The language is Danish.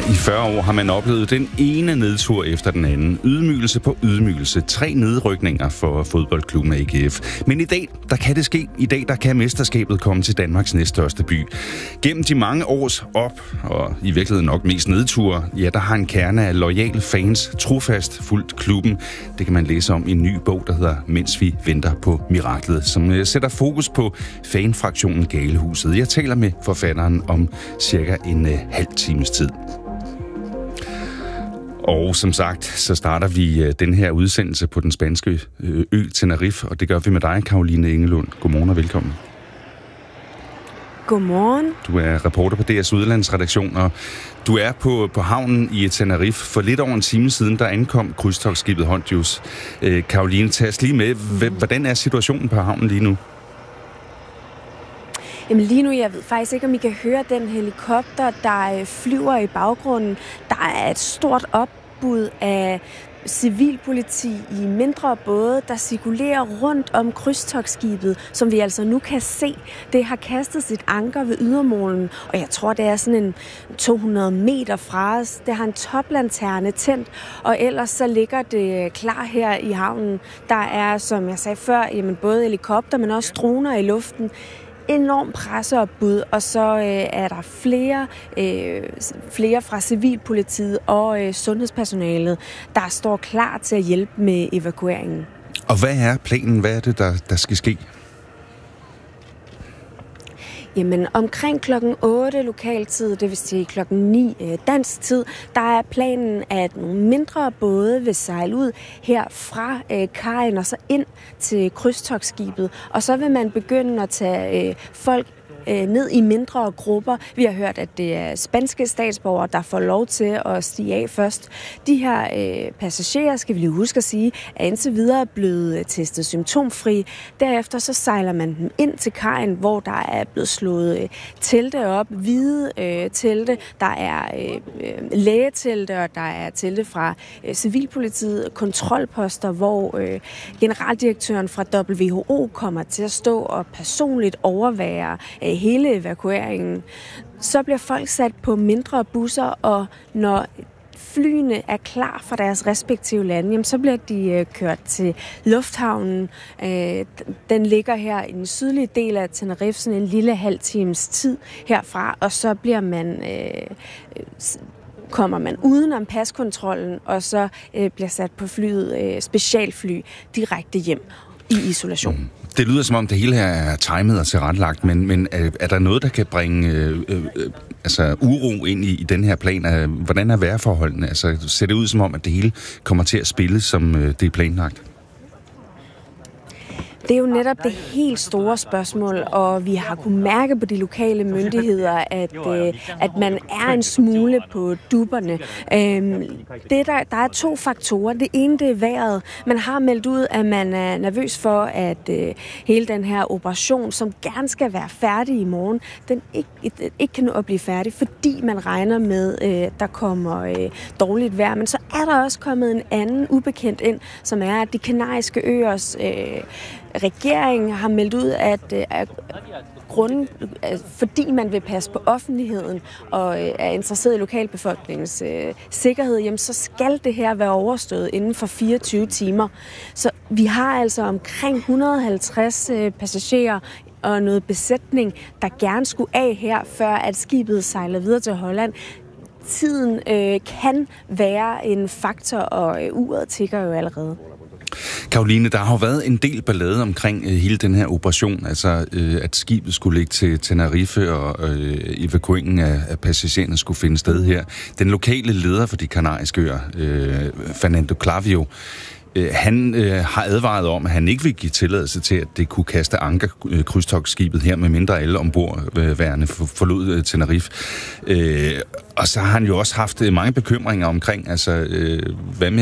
I 40 år har man oplevet den ene nedtur efter den anden. Ydmygelse på ydmygelse. 3 nedrykninger for fodboldklubben AGF. Men i dag, der kan det ske. I dag, der kan mesterskabet komme til Danmarks næststørste by. Gennem de mange års og i virkeligheden nok mest nedture, ja, der har en kerne af loyale fans trofast fulgt klubben. Det kan man læse om i en ny bog, der hedder Mens vi venter på miraklet, som sætter fokus på fanfraktionen Galehuset. Jeg taler med forfatteren om cirka en halv times tid. Og som sagt, så starter vi den her udsendelse på den spanske ø Tenerife, og det gør vi med dig, Caroline Engelund. Godmorgen og velkommen. Godmorgen. Du er reporter på DR's udlandsredaktion, og du er på havnen i Tenerife. For lidt over en time siden, der ankom krydstogtskibet Hondius. Caroline, tag os lige med. Hvordan er situationen på havnen lige nu? Jamen lige nu, jeg ved faktisk ikke, om I kan høre den helikopter, der flyver i baggrunden. Der er et stort opbud af civilpoliti i mindre både, der cirkulerer rundt om krydstogtskibet, som vi altså nu kan se. Det har kastet sit anker ved ydermålen, og jeg tror, det er sådan en 200 meter fra os. Det har en toplanterne tændt, og ellers så ligger det klar her i havnen. Der er, som jeg sagde før, jamen både helikopter, men også droner i luften. Enorm presseopbud, og så er der flere fra civilpolitiet og sundhedspersonalet, der står klar til at hjælpe med evakueringen. Og hvad er planen? Hvad er det, der skal ske? Jamen, omkring klokken 8 lokaltid, det vil sige klokken 9 dansk tid, der er planen, at nogle mindre både vil sejle ud her fra kajen og så ind til krydstogtskibet. Og så vil man begynde at tage folk ned i mindre grupper. Vi har hørt, at det er spanske statsborgere, der får lov til at stige af først. De her passagerer, skal vi lige huske at sige, er indtil videre blevet testet symptomfri. Derefter så sejler man dem ind til kajen, hvor der er blevet slået telte op, hvide telte. Der er lægetelte, og der er telte fra civilpolitiet, kontrolposter, hvor generaldirektøren fra WHO kommer til at stå og personligt overvære hele evakueringen. Så bliver folk sat på mindre busser, og når flyene er klar fra deres respektive lande, jamen, så bliver de kørt til lufthavnen. Den ligger her i den sydlige del af Tenerife, sådan en lille halv times tid herfra, og så bliver kommer man udenom paskontrollen, og så bliver sat på flyet, specialfly, direkte hjem i isolation. Det lyder som om det hele her er timet og tilrettelagt, men er der noget, der kan bringe uro ind i den her plan? Hvordan er vejrforholdene? Altså, ser det ud som om, at det hele kommer til at spille, som det er planlagt? Det er jo netop det helt store spørgsmål, og vi har kunnet mærke på de lokale myndigheder, at man er en smule på dupperne. Der er 2 faktorer. Det ene, det er vejret. Man har meldt ud, at man er nervøs for, at hele den her operation, som gerne skal være færdig i morgen, den ikke kan nå at blive færdig, fordi man regner med, at der kommer dårligt vejr. Men så er der også kommet en anden ubekendt ind, som er, at de kanariske øers regeringen har meldt ud, at fordi man vil passe på offentligheden og er interesseret i lokalbefolkningens sikkerhed, jamen, så skal det her være overstået inden for 24 timer. Så vi har altså omkring 150 passagerer og noget besætning, der gerne skulle af her, før at skibet sejler videre til Holland. Tiden kan være en faktor, og uret tikker jo allerede. Caroline, der har jo været en del ballade omkring hele den her operation, altså at skibet skulle ligge til Tenerife, og evakueringen af passagererne skulle finde sted her. Den lokale leder for de kanariske øer, Fernando Clavio, han har advaret om, at han ikke vil give tilladelse til, at det kunne kaste anker krydstogtskibet her, med mindre alle ombordværende forlod Tenerife. Og så har han jo også haft mange bekymringer omkring, altså hvad med